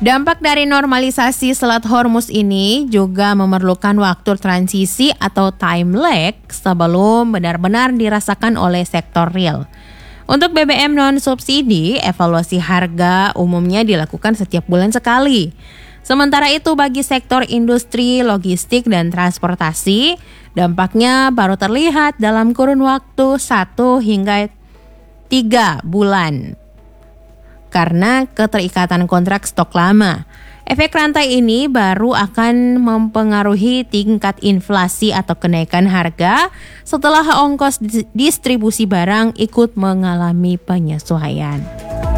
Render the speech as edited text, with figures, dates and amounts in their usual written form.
Dampak dari normalisasi Selat Hormuz ini juga memerlukan waktu transisi atau time lag sebelum benar-benar dirasakan oleh sektor real. Untuk BBM non-subsidi, evaluasi harga umumnya dilakukan setiap bulan sekali. Sementara itu bagi sektor industri, logistik, dan transportasi, dampaknya baru terlihat dalam kurun waktu 1 hingga 3 bulan. Karena keterikatan kontrak stok lama. Efek rantai ini baru akan mempengaruhi tingkat inflasi atau kenaikan harga setelah ongkos distribusi barang ikut mengalami penyesuaian.